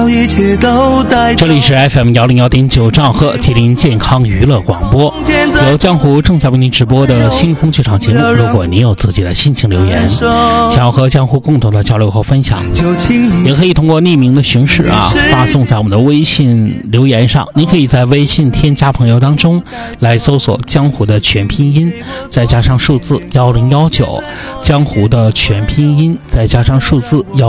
这里是 FM101.9兆赫吉林健康娱乐广播，由江湖正在为您直播的星空剧场节目。如果您有自己的心情留言，想要和江湖共同的交流和分享，也可以通过匿名的形式发送在我们的微信留言上。您可以在微信添加朋友当中来搜索江湖的全拼音再加上数字1019，江湖的全拼音再加上数字1019。